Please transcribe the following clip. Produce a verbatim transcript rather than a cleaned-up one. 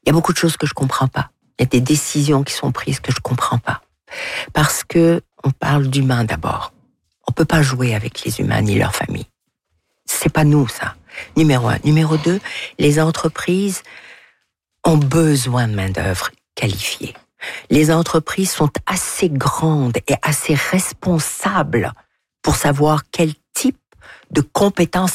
Il y a beaucoup de choses que je comprends pas. Il y a des décisions qui sont prises que je comprends pas. Parce que on parle d'humains d'abord. On peut pas jouer avec les humains ni leur famille. C'est pas nous, ça. Numéro un. Numéro deux, les entreprises ont besoin de main-d'œuvre qualifiée. Les entreprises sont assez grandes et assez responsables pour savoir quel type de compétences